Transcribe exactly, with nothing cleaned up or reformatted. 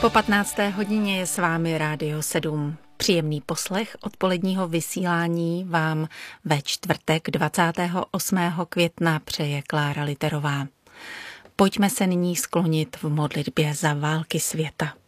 Po patnácté hodině je s vámi Rádio sedm. Příjemný poslech odpoledního vysílání vám ve čtvrtek dvacátého osmého května přeje Klára Literová. Pojďme se nyní sklonit v modlitbě za války světa.